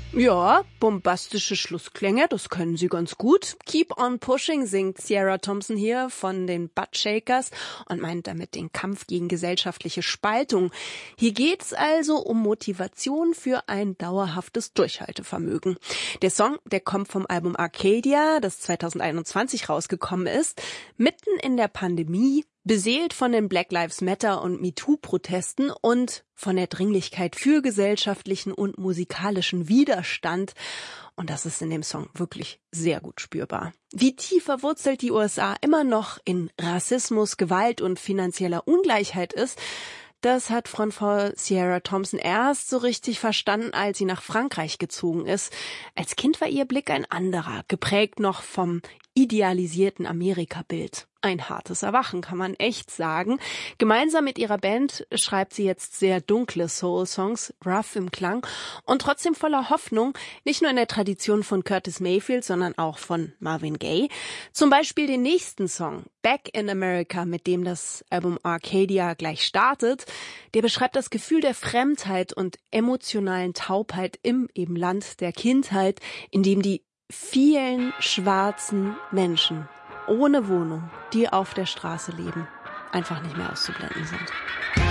Ja, bombastische Schlussklänge, das können sie ganz gut. Keep on Pushing singt Ciara Thompson hier von den Buttshakers und meint damit den Kampf gegen gesellschaftliche Spaltung. Hier geht's also um Motivation für ein dauerhaftes Durchhaltevermögen. Der Song, der kommt vom Album Arcadia, das 2021 rausgekommen ist, mitten in der Pandemie, beseelt von den Black Lives Matter und MeToo-Protesten und von der Dringlichkeit für gesellschaftlichen und musikalischen Widerstand. Und das ist in dem Song wirklich sehr gut spürbar. Wie tief verwurzelt die USA immer noch in Rassismus, Gewalt und finanzieller Ungleichheit ist, das hat Frau Ciara Thompson erst so richtig verstanden, als sie nach Frankreich gezogen ist. Als Kind war ihr Blick ein anderer, geprägt noch vom idealisierten Amerika-Bild. Ein hartes Erwachen, kann man echt sagen. Gemeinsam mit ihrer Band schreibt sie jetzt sehr dunkle Soul-Songs, rough im Klang und trotzdem voller Hoffnung, nicht nur in der Tradition von Curtis Mayfield, sondern auch von Marvin Gaye. Zum Beispiel den nächsten Song, Back in America, mit dem das Album Arcadia gleich startet. Der beschreibt das Gefühl der Fremdheit und emotionalen Taubheit im eben Land der Kindheit, in dem die vielen schwarzen Menschen ohne Wohnung, die auf der Straße leben, einfach nicht mehr auszublenden sind.